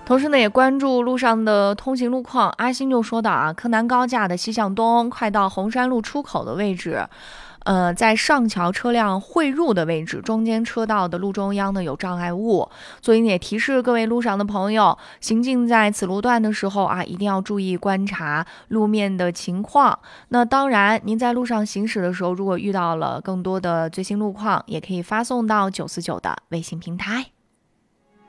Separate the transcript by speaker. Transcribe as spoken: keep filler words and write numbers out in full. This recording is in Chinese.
Speaker 1: 同时呢，也关注路上的通行路况。阿星就说到啊，柯南高架的西向东，快到红山路出口的位置。呃，在上桥车辆汇入的位置，中间车道的路中央呢有障碍物，所以也提示各位路上的朋友，行进在此路段的时候啊，一定要注意观察路面的情况。那当然，您在路上行驶的时候，如果遇到了更多的最新路况，也可以发送到九四九的微信平台。